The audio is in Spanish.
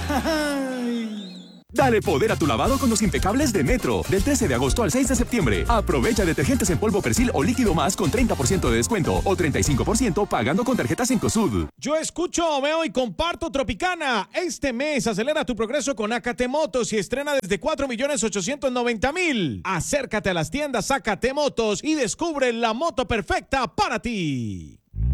Dale poder a tu lavado con los impecables de Metro. Del 13 de agosto al 6 de septiembre. Aprovecha detergentes en polvo Persil o líquido más con 30% de descuento o 35% pagando con tarjetas Cencosud. Yo escucho, veo y comparto Tropicana. Este mes acelera tu progreso con Acate Motos y estrena desde 4,890,000. Acércate a las tiendas Acate Motos y descubre la moto perfecta para ti.